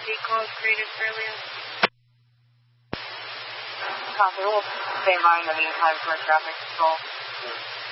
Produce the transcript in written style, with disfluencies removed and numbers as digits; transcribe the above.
emergency call created earlier. Copy. We'll stay by in the meantime for traffic control.